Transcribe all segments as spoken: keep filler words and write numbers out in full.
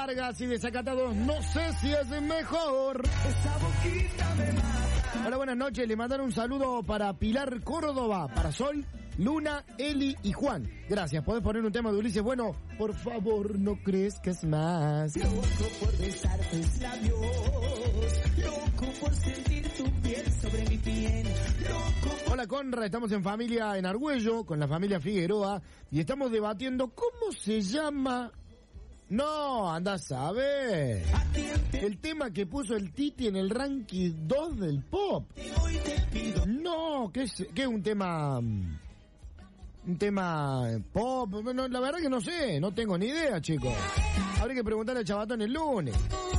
Vargas y Desacatados, no sé si es mejor. Esa boquita me mata. Hola, buenas noches, le mandaron un saludo para Pilar Córdoba, para Sol, Luna, Eli y Juan. Gracias, ¿podés poner un tema de Ulises? Bueno, por favor, no crezcas más. Loco por besar tus labios, loco por sentir tu piel sobre mi piel, loco por... Hola Conra, estamos en familia en Argüello, con la familia Figueroa, y estamos debatiendo cómo se llama... No, anda a saber. El tema que puso el Titi en el ranking dos del pop. No, ¿qué es, qué es un tema... Un tema pop? No, la verdad que no sé, no tengo ni idea, chicos. Habría que preguntarle al Chabatón el lunes.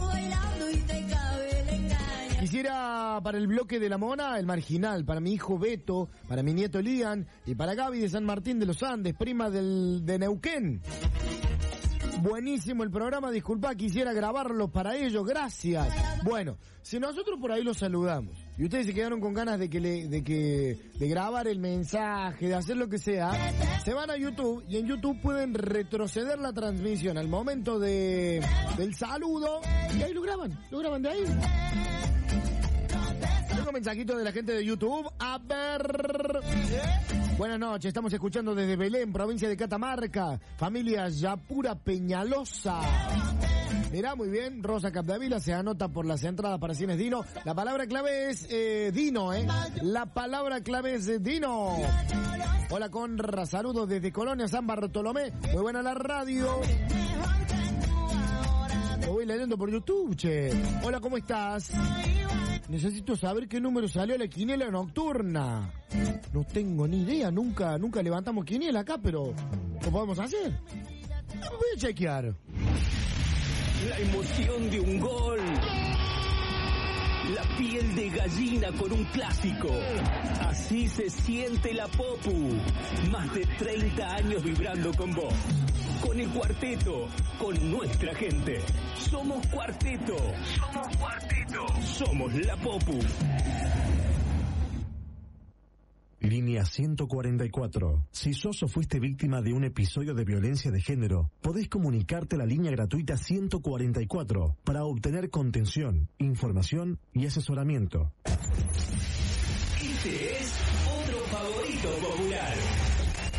Quisiera para el bloque de la Mona, el Marginal, para mi hijo Beto, para mi nieto Lian y para Gaby de San Martín de los Andes, prima del de Neuquén. Buenísimo el programa, disculpa, quisiera grabarlo para ellos, gracias. Bueno, si nosotros por ahí los saludamos y ustedes se quedaron con ganas de que le, de que, de grabar el mensaje, de hacer lo que sea, se van a YouTube y en YouTube pueden retroceder la transmisión al momento de, del saludo y ahí lo graban, lo graban de ahí. Tengo mensajito de la gente de YouTube, a ver... Buenas noches, estamos escuchando desde Belén, provincia de Catamarca, familia Yapura Peñalosa. Mirá, muy bien, Rosa Capdevila se anota por las entradas para Cines Dino. La palabra clave es eh, Dino, ¿eh? La palabra clave es Dino. Hola Conra, saludos desde Colonia San Bartolomé. Muy buena la radio. Lo voy leyendo por YouTube, che. Hola, ¿cómo estás? Necesito saber qué número salió la quiniela nocturna. No tengo ni idea, nunca, nunca levantamos quiniela acá, pero ¿lo podemos hacer? Voy a chequear. La emoción de un gol. La piel de gallina con un clásico. Así se siente la Popu. Más de treinta años vibrando con vos. Con el cuarteto, con nuestra gente. Somos cuarteto. Somos cuarteto. Somos la Popu. Línea ciento cuarenta y cuatro. Si sos o fuiste víctima de un episodio de violencia de género, podés comunicarte a la línea gratuita ciento cuarenta y cuatro para obtener contención, información y asesoramiento. Este es otro favorito popular.